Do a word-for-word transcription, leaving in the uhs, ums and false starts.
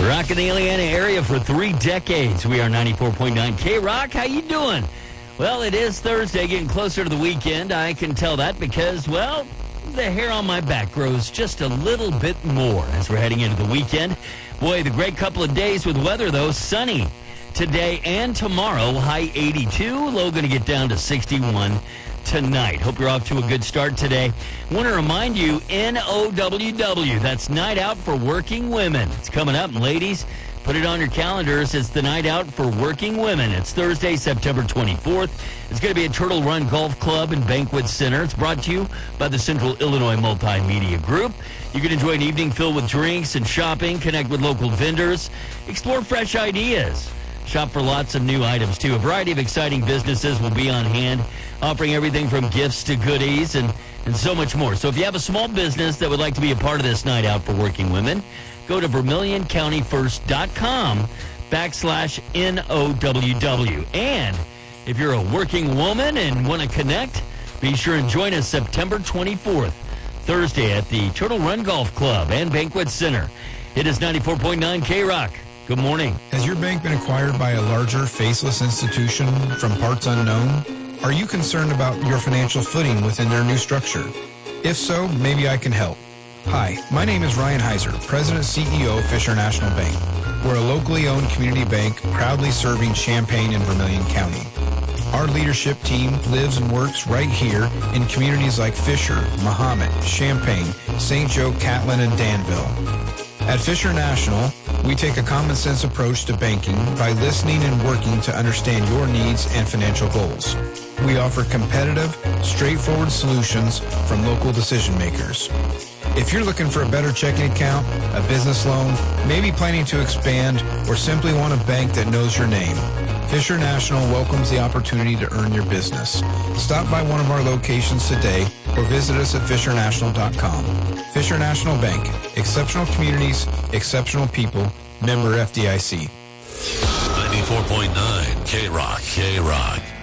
Rocking the Indiana area for three decades. We are ninety-four point nine K-Rock. How you doing? Well, it is Thursday, getting closer to the weekend. I can tell that because, well, the hair on my back grows just a little bit more as we're heading into the weekend. Boy, the great couple of days with weather, though. Sunny today and tomorrow. High eighty-two. Low going to get down to sixty-one tonight. Hope you're off to a good start today. Want to remind you, N O W W, that's Night Out for Working Women. It's coming up, and ladies, put it on your calendars. It's the Night Out for Working Women. It's Thursday, September twenty-fourth. It's going to be at Turtle Run Golf Club and Banquet Center. It's brought to you by the Central Illinois Multimedia Group. You can enjoy an evening filled with drinks and shopping, connect with local vendors, explore fresh ideas. Shop for lots of new items, too. A variety of exciting businesses will be on hand, offering everything from gifts to goodies and, and so much more. So if you have a small business that would like to be a part of this Night Out for Working Women, go to Vermilion County First dot com backslash N O W W. And if you're a working woman and want to connect, be sure and join us September twenty-fourth, Thursday at the Turtle Run Golf Club and Banquet Center. It is ninety-four point nine K-Rock. Good morning. Has your bank been acquired by a larger, faceless institution from parts unknown? Are you concerned about your financial footing within their new structure? If so, maybe I can help. Hi, my name is Ryan Heiser, President and C E O of Fisher National Bank. We're a locally owned community bank proudly serving Champaign and Vermilion County. Our leadership team lives and works right here in communities like Fisher, Mahomet, Champaign, Saint Joe, Catlin, and Danville. At Fisher National, we take a common sense approach to banking by listening and working to understand your needs and financial goals. We offer competitive, straightforward solutions from local decision makers. If you're looking for a better checking account, a business loan, maybe planning to expand, or simply want a bank that knows your name, Fisher National welcomes the opportunity to earn your business. Stop by one of our locations today or visit us at Fisher National dot com. Fisher National Bank. Exceptional communities, exceptional people. Member F D I C. ninety-four point nine K-Rock. K-Rock.